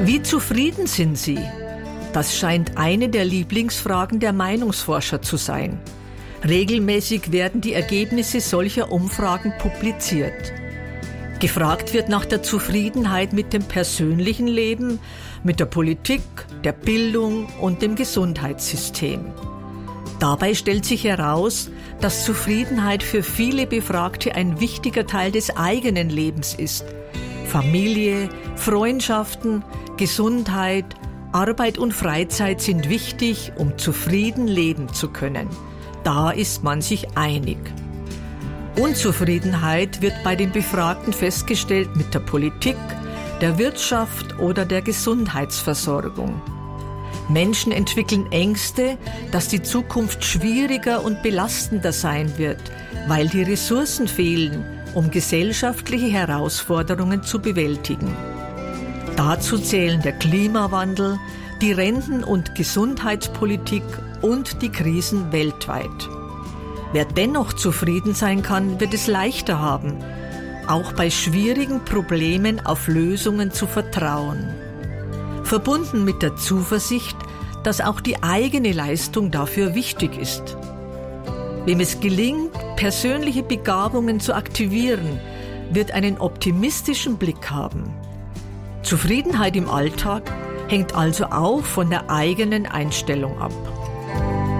Wie zufrieden sind Sie? Das scheint eine der Lieblingsfragen der Meinungsforscher zu sein. Regelmäßig werden die Ergebnisse solcher Umfragen publiziert. Gefragt wird nach der Zufriedenheit mit dem persönlichen Leben, mit der Politik, der Bildung und dem Gesundheitssystem. Dabei stellt sich heraus, dass Zufriedenheit für viele Befragte ein wichtiger Teil des eigenen Lebens ist. Familie, Freundschaften, Gesundheit, Arbeit und Freizeit sind wichtig, um zufrieden leben zu können. Da ist man sich einig. Unzufriedenheit wird bei den Befragten festgestellt mit der Politik, der Wirtschaft oder der Gesundheitsversorgung. Menschen entwickeln Ängste, dass die Zukunft schwieriger und belastender sein wird, weil die Ressourcen fehlen, um gesellschaftliche Herausforderungen zu bewältigen. Dazu zählen der Klimawandel, die Renten- und Gesundheitspolitik und die Krisen weltweit. Wer dennoch zufrieden sein kann, wird es leichter haben, auch bei schwierigen Problemen auf Lösungen zu vertrauen. Verbunden mit der Zuversicht, dass auch die eigene Leistung dafür wichtig ist. Wem es gelingt, persönliche Begabungen zu aktivieren, wird einen optimistischen Blick haben. Zufriedenheit im Alltag hängt also auch von der eigenen Einstellung ab.